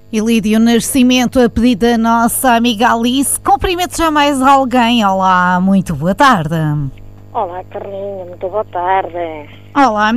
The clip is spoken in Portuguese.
Ilídio Nascimento, a pedido da nossa amiga Alice. Cumprimento já mais alguém. Olá, muito boa tarde. Olá, Carlinha, muito boa tarde. Olá,